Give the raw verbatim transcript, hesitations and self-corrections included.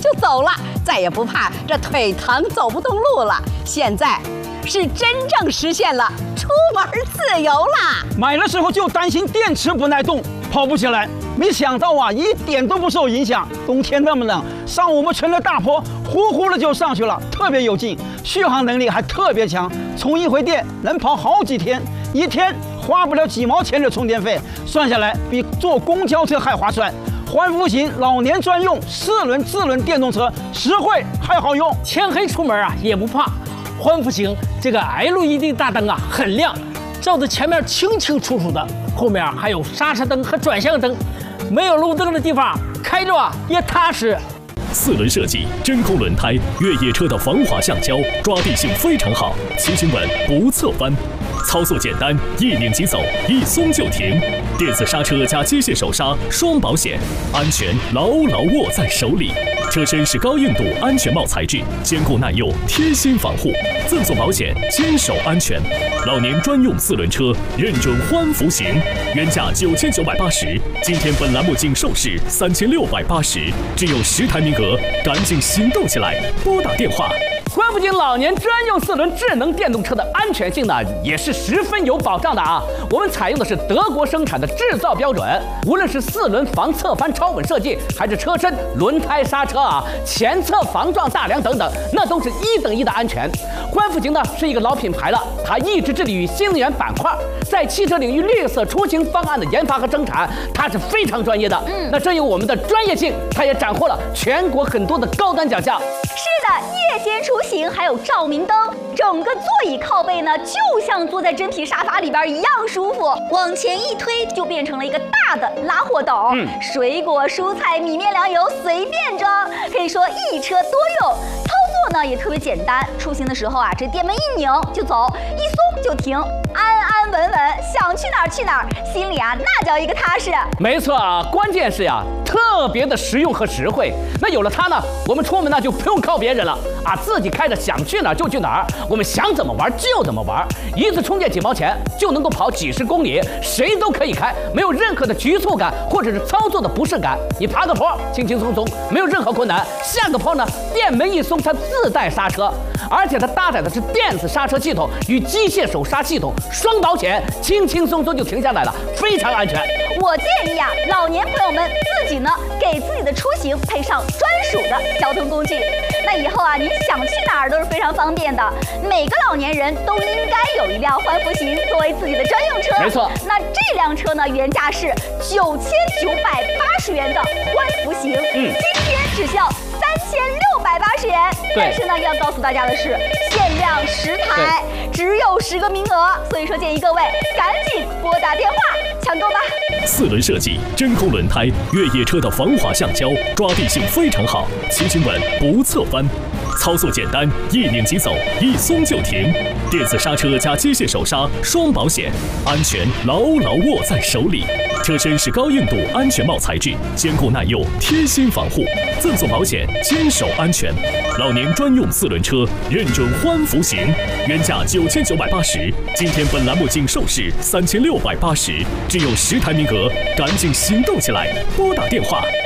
就走了，再也不怕这腿疼走不动路了。现在是真正实现了出门自由啦！ 买的时候就担心电池不耐冻，跑不起来，没想到啊，一点都不受影响。冬天那么冷，上我们村的大坡，呼呼的就上去了，特别有劲，续航能力还特别强，充一回电能跑好几天，一天花不了几毛钱的充电费，算下来比坐公交车还划算。环福型老年专用四轮智能电动车，实惠还好用， 天黑出门啊也不怕。环福型这个 L E D 大灯啊很亮，照着前面清清楚楚的，后面还有刹车灯和转向灯，没有路灯的地方开着啊也踏实。 四轮设计，真空轮胎，越野车的防滑橡胶，抓地性非常好，骑行稳不侧翻，操作简单，一拧即走，一松就停。电子刹车加机械手刹，双保险，安全牢牢握在手里。车身是高硬度安全帽材质，坚固耐用，贴心防护，赠送保险，坚守安全。老年专用四轮车，认准欢福型，原价九千九百八十，今天本栏目仅售市三千六百八十，只有十台名额，赶紧行动起来，拨打电话。 环福型老年专用四轮智能电动车的安全性呢，也是十分有保障的啊。我们采用的是德国生产的制造标准，无论是四轮防侧翻超稳设计，还是车身、轮胎、刹车啊、前侧防撞大梁等等，那都是一等一的安全。环福型呢是一个老品牌了，它一直致力于新能源板块，在汽车领域绿色出行方案的研发和生产，它是非常专业的。嗯，那正有我们的专业性，它也斩获了全国很多的高端奖项。 是的，夜间出行还有照明灯，整个座椅靠背呢，就像坐在真皮沙发里边一样舒服。往前一推，就变成了一个大的拉货斗，嗯、水果、蔬菜、米面粮油随便装，可以说一车多用。操作呢也特别简单，出行的时候啊，这电门一拧就走，一松就停，安安稳稳，想去哪儿去哪儿，心里啊那叫一个踏实。 没错啊，关键是呀，特别的实用和实惠。那有了它呢，我们出门呢就不用靠别人了啊，自己开着想去哪儿就去哪儿，我们想怎么玩就怎么玩，一次充电几毛钱就能够跑几十公里，谁都可以开，没有任何的局促感或者是操作的不适感。你爬个坡轻轻松松，没有任何困难，下个坡呢电门一松它自带刹车，而且它搭载的是电子刹车系统与机械手刹系统，双保险，轻轻松松就停下来了，非常安全。 我建议啊，老年朋友们自己呢给自己的出行配上专属的交通工具，那以后啊你想去哪儿都是非常方便的。每个老年人都应该有一辆环福型作为自己的专用车。 没错， 那这辆车呢原价是九千九百八十元的环福型，嗯，今天只需要三千六百八十元。但是呢，要告诉大家的是，限量十台，只有十个名额，所以说建议各位赶紧拨打电话抢购吧。 四轮设计，真空轮胎，越野车的防滑橡胶，抓地性非常好，骑行稳不侧翻。操作简单，一拧即走，一松就停。电子刹车加机械手刹，双保险，安全牢牢握在手里。车身是高硬度安全帽材质，坚固耐用，贴心防护，赠送保险，坚守安全。老年专用四轮车，认准欢福型，原价九千九百八十，今天本栏目仅售市三千六百八十，只有十台名额，赶紧行动起来，拨打电话